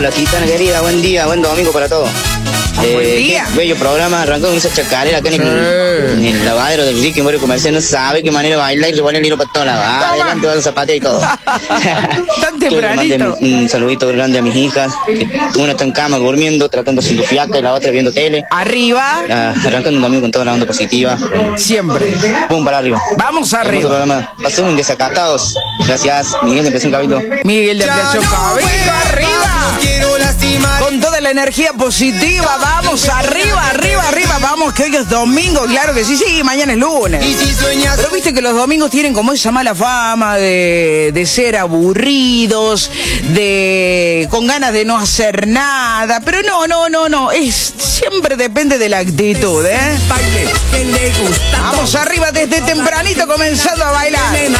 Hola, Gitana querida, buen día, buen domingo para todos. Buen día. Qué bello programa, arrancó con esa chacarera acá en el lavadero del Ricky Morio Comercial. No sabe qué manera de bailar y se pone el hilo para toda la va. Adelante, va los zapatos y todo. Tan tempranito. Un saludito grande a mis hijas. Una está en cama durmiendo, tratando de su fiaca y la otra viendo tele. Arriba. Arrancando un domingo con toda la onda positiva. Siempre. Pum, para arriba. Vamos arriba. Pasó un desacatados. Gracias, Miguel de Ampliación Cabildo. Miguel de Ampliación Cabildo, arriba. Con toda la energía positiva, vamos arriba, arriba, arriba. Vamos, que hoy es domingo, claro que sí, sí, mañana es lunes. Pero viste que los domingos tienen como esa mala fama de ser aburridos, con ganas de no hacer nada. Pero no, siempre depende de la actitud, ¿eh? Vamos arriba desde tempranito comenzando a bailar.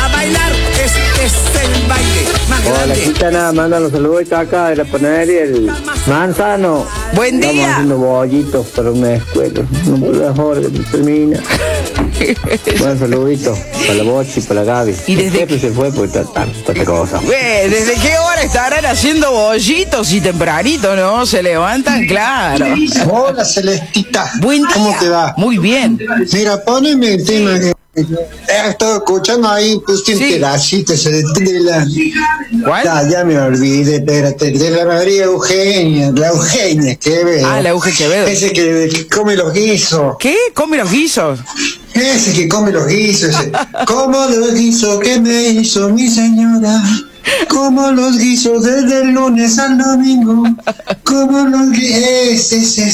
Hola, Gitana, manda los saludos acá de la panadería El Manzano. Buen día. Estamos haciendo bollitos para una escuela. No puedo dejar que termina. Buen saludito para la Bochi y para la Gaby. ¿Y desde qué se fue? Porque está tanta cosa. ¿Desde qué hora estarán haciendo bollitos y tempranito, no? Se levantan, claro. Hola, Celestita. Buen día. ¿Cómo te va? Muy bien. Mira, poneme el tema que he estado escuchando ahí, puse un pedacito de la... ¿Cuál? Ya me olvidé, espérate, de la María Eugenia, la Eugenia Quevedo. Ah, la Eugenia Quevedo. Ese que come los guisos. ¿Qué? ¿Come los guisos? Ese que come los guisos, ese. Como los guisos que me hizo mi señora. Como los guisos desde el lunes al domingo. Como los guisos, ese.